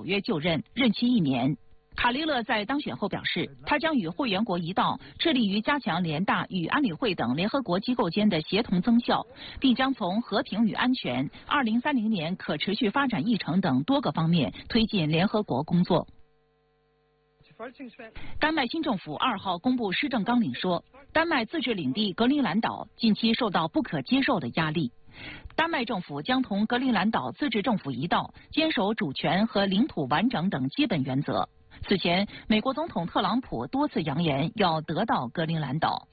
约就任，任期1年。卡利勒在当选后表示，他将与会员国一道，致力于加强联大与安理会等联合国机构间的协同增效，并将从和平与安全、2030年可持续发展议程等多个方面推进联合国工作。丹麦新政府2号公布施政纲领说，丹麦自治领地格陵兰岛近期受到不可接受的压力。丹麦政府将同格陵兰岛自治政府一道，坚守主权和领土完整等基本原则。此前，美国总统特朗普多次扬言要得到格陵兰岛。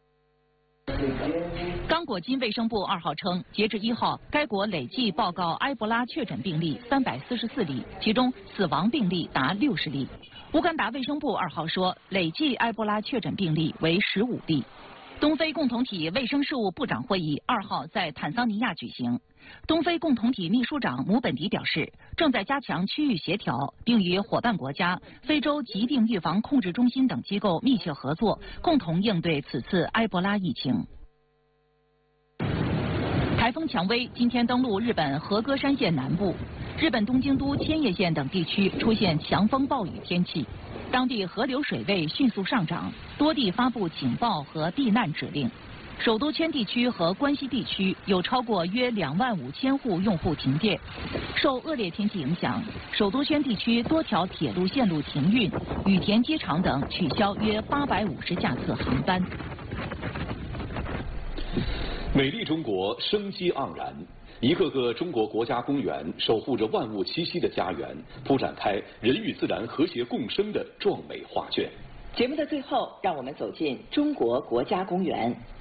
刚果金卫生部2号称，截至1号，该国累计报告埃博拉确诊病例344例，其中死亡病例达60例。乌干达卫生部2号说，累计埃博拉确诊病例为15例。东非共同体卫生事务部长会议2号在坦桑尼亚举行。东非共同体秘书长姆本迪表示，正在加强区域协调，并与伙伴国家、非洲疾病预防控制中心等机构密切合作，共同应对此次埃博拉疫情。台风蔷薇今天登陆日本和歌山县南部，日本东京都千叶县等地区出现强风暴雨天气，当地河流水位迅速上涨，多地发布警报和避难指令。首都圈地区和关西地区有超过约25000户用户停电。受恶劣天气影响，首都圈地区多条铁路线路停运，羽田机场等取消约850架次航班。 美丽中国生机盎然，一个个中国国家公园守护着万物栖息的家园，铺展开人与自然和谐共生的壮美画卷。 节目的最后，让我们走进中国国家公园。